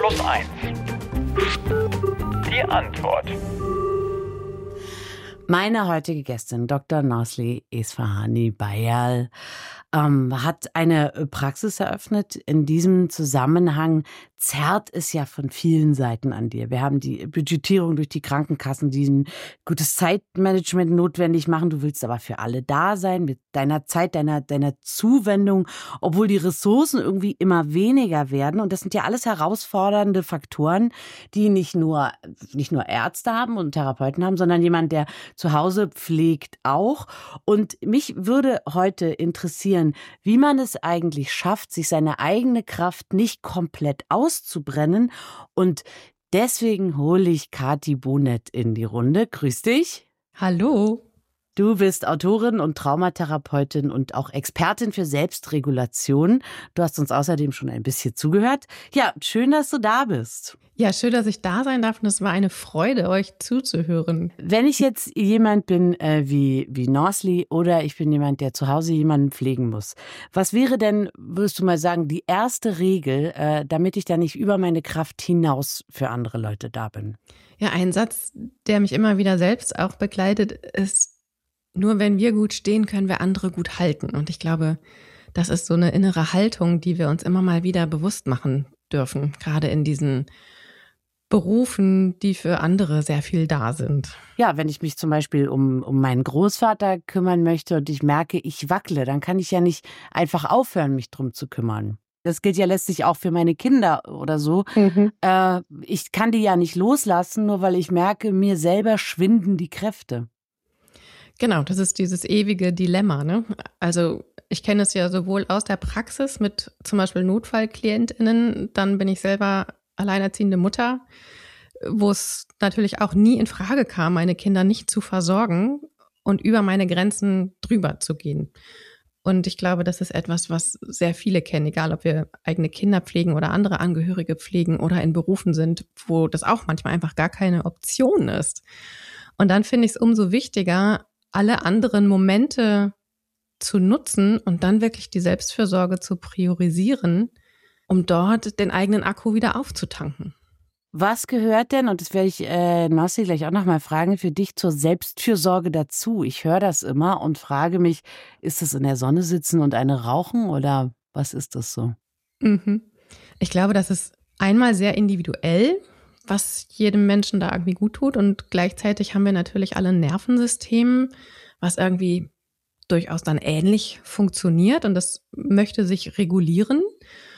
1+1. Die Antwort. Meine heutige Gästin, Dr. Nazli Esfahani Bayal, hat eine Praxis eröffnet. In diesem Zusammenhang zerrt es ja von vielen Seiten an dir. Wir haben die Budgetierung durch die Krankenkassen, die ein gutes Zeitmanagement notwendig machen. Du willst aber für alle da sein, mit deiner Zeit, deiner Zuwendung, obwohl die Ressourcen irgendwie immer weniger werden. Und das sind ja alles herausfordernde Faktoren, die nicht nur Ärzte haben und Therapeuten haben, sondern jemand, der zu Hause pflegt auch. Und mich würde heute interessieren, wie man es eigentlich schafft, sich seine eigene Kraft nicht komplett auszubrennen. Und deswegen hole ich Kati Bonet in die Runde. Grüß dich. Hallo. Du bist Autorin und Traumatherapeutin und auch Expertin für Selbstregulation. Du hast uns außerdem schon ein bisschen zugehört. Ja, schön, dass du da bist. Ja, schön, dass ich da sein darf und es war eine Freude, euch zuzuhören. Wenn ich jetzt jemand bin wie Nazli oder ich bin jemand, der zu Hause jemanden pflegen muss, was wäre denn, würdest du mal sagen, die erste Regel, damit ich da nicht über meine Kraft hinaus für andere Leute da bin? Ja, ein Satz, der mich immer wieder selbst auch begleitet, ist: Nur wenn wir gut stehen, können wir andere gut halten. Und ich glaube, das ist so eine innere Haltung, die wir uns immer mal wieder bewusst machen dürfen, gerade in diesen Berufen, die für andere sehr viel da sind. Ja, wenn ich mich zum Beispiel um meinen Großvater kümmern möchte und ich merke, ich wackle, dann kann ich ja nicht einfach aufhören, mich drum zu kümmern. Das gilt ja letztlich auch für meine Kinder oder so. Ich kann die ja nicht loslassen, nur weil ich merke, mir selber schwinden die Kräfte. Genau, das ist dieses ewige Dilemma, ne? Also ich kenne es ja sowohl aus der Praxis mit zum Beispiel NotfallklientInnen, dann bin ich selber alleinerziehende Mutter, wo es natürlich auch nie in Frage kam, meine Kinder nicht zu versorgen und über meine Grenzen drüber zu gehen. Und ich glaube, das ist etwas, was sehr viele kennen, egal ob wir eigene Kinder pflegen oder andere Angehörige pflegen oder in Berufen sind, wo das auch manchmal einfach gar keine Option ist. Und dann finde ich es umso wichtiger, alle anderen Momente zu nutzen und dann wirklich die Selbstfürsorge zu priorisieren, um dort den eigenen Akku wieder aufzutanken. Was gehört denn, und das werde ich Nazli gleich auch nochmal fragen, für dich zur Selbstfürsorge dazu? Ich höre das immer und frage mich, ist das in der Sonne sitzen und eine rauchen oder was ist das so? Ich glaube, das ist einmal sehr individuell, was jedem Menschen da irgendwie gut tut. Und gleichzeitig haben wir natürlich alle ein Nervensystem, was irgendwie durchaus dann ähnlich funktioniert und das möchte sich regulieren.